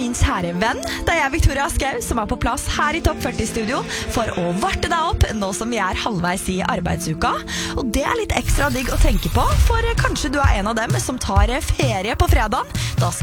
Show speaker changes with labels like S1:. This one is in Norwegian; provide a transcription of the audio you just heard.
S1: min kjære venn. Det jeg, Victoria Skau, som på plass her i Topp 40-studio for å varte deg opp nå som vi halvveis i arbeidsuka. Og det litt ekstra digg å tenke på, for kanskje du en av dem som tar ferie på fredagen. Da skal